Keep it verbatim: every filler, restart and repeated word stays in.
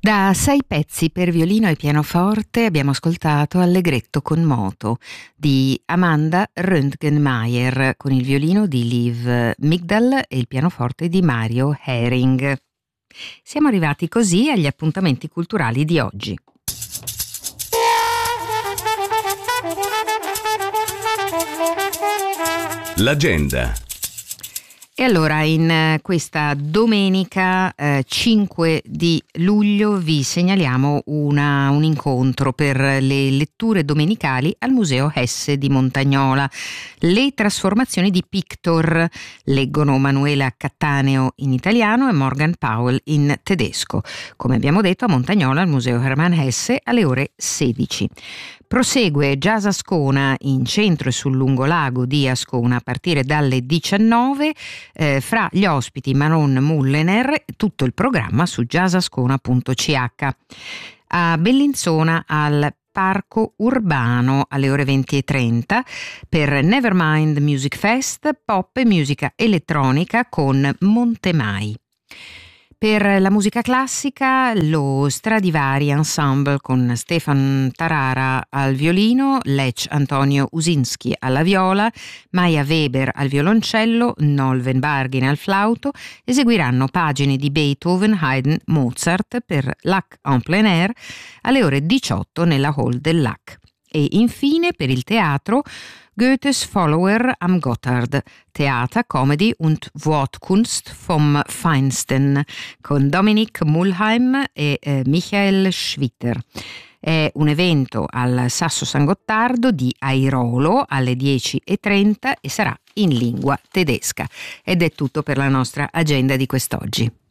Da sei pezzi per violino e pianoforte abbiamo ascoltato Allegretto con moto di Amanda Röntgenmeier con il violino di Liv Migdal e il pianoforte di Mario Herring. Siamo arrivati così agli appuntamenti culturali di oggi. L'agenda. E allora in questa domenica eh, cinque di luglio vi segnaliamo una, un incontro per le letture domenicali al Museo Hesse di Montagnola. Le trasformazioni di Pictor, leggono Manuela Cattaneo in italiano e Morgan Powell in tedesco. Come abbiamo detto, a Montagnola al Museo Hermann Hesse alle ore sedici. Prosegue Jazz Ascona in centro e sul lungolago di Ascona a partire dalle diciannove. Eh, fra gli ospiti Manon Mullener, tutto il programma su jazzascona punto c h. A Bellinzona al Parco Urbano alle ore venti e trenta per Nevermind Music Fest, pop e musica elettronica con Montemai. Per la musica classica lo Stradivari Ensemble con Stefan Tarara al violino, Lech Antonio Usinski alla viola, Maya Weber al violoncello, Nolven Bargin al flauto eseguiranno pagine di Beethoven, Haydn, Mozart per l'A C en plein air alle ore diciotto nella hall dell'A C. E infine per il teatro Goethes Follower am Gotthard, Theater, Comedy und Wortkunst vom Feinsten con Dominik Mulheim e eh, Michael Schwitter. È un evento al Sasso San Gottardo di Airolo alle dieci e trenta e sarà in lingua tedesca. Ed è tutto per la nostra agenda di quest'oggi.